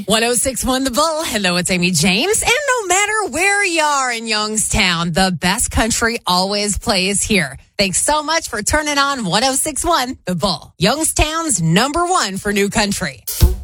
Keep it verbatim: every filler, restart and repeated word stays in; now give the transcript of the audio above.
one oh six point one The Bull. Hello, it's Amy James. And no matter where you are in Youngstown, the best country always plays here. Thanks so much for turning on one oh six point one The Bull, Youngstown's number one for new country.